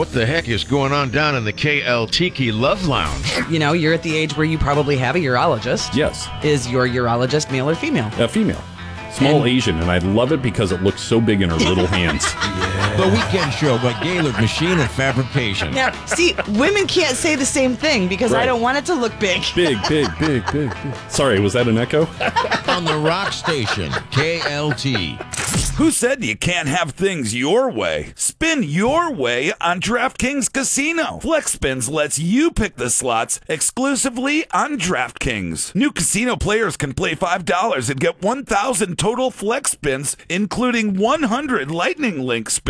What the heck is going on down in the KL Tiki Love Lounge? You know, you're at the age where you probably have a urologist. Yes. Is your urologist male or female? Female. Small Asian, and I love it because it looks so big in her little hands. The Weekend Show by Gaylord Machine and Fabrication. Now, see, women can't say the same thing because I Right. don't want it to look big. Big. Sorry, was that an echo? On the Rock Station, KLT. Who said you can't have things your way? Spin your way on DraftKings Casino. FlexSpins lets you pick the slots exclusively on DraftKings. New casino players can play $5 and get 1,000 total flex spins, including 100 Lightning Link spins.